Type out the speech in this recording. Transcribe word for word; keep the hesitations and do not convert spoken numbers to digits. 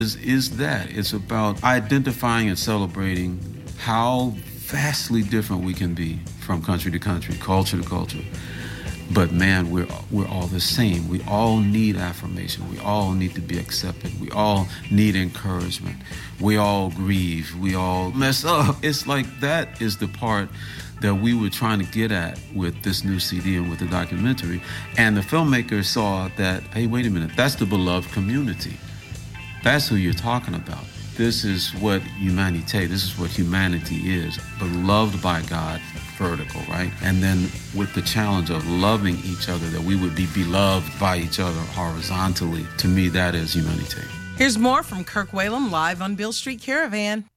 is, is that. It's about identifying and celebrating how vastly different we can be from country to country, culture to culture. But man, we're we're all the same. We all need affirmation. We all need to be accepted. We all need encouragement. We all grieve. We all mess up. It's like that is the part that we were trying to get at with this new C D and with the documentary. And the filmmakers saw that, hey, wait a minute, that's the beloved community. That's who you're talking about. This is what humanity, this is what humanity is, beloved by God, vertical, right? And then with the challenge of loving each other, that we would be beloved by each other horizontally. To me, that is humanity. Here's more from Kirk Whalum live on Beale Street Caravan.